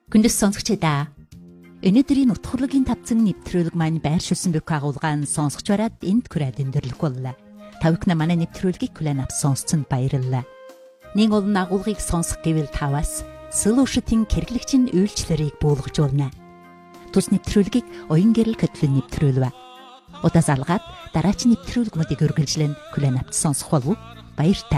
Хүндэс сонсогчдаа өнөөдрийн утгуурлын тавцан нэвтрүүлэг маань байршуулсан бүх агуулгаан сонсогч бараад энд хүрээд өндөрлөх боллоо. Тавхна манай нэвтрүүлгийг хүлээн авч сонсцонд баярлалаа. Нэг олон агуулгыг сонсох гэвэл таваас Solution-ийн хэрэглэгчийн үйлчлэлийг буулгаж болно. Тус нэвтрүүлгийг оюун гэрэл хөтөлбөрийн нэвтрүүлвэ. Удаас алгаад дараач нэвтрүүлгүүдийг үргэлжлэн хүлээн авч сонсох болов уу? Баяр та.